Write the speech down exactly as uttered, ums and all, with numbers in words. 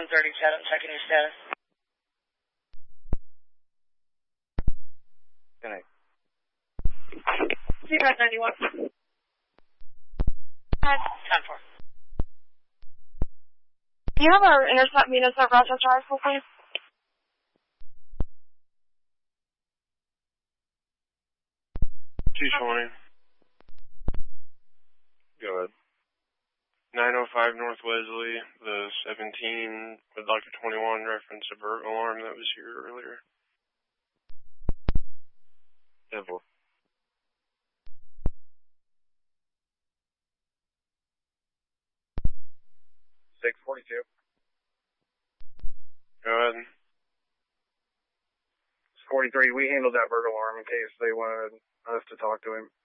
one thirty, Chad. I'm checking your status. Good night. Zero ninety-one. ten four. Do you have our intercept meet us at Rochester High School, please? two twenty. Go ahead. nine oh five North Wesley, the seventeen with Doctor twenty-one reference a burglar alarm that was here earlier. ten four. six forty-two. Go ahead. forty-three, we handled that burglar alarm in case they wanted us to talk to him.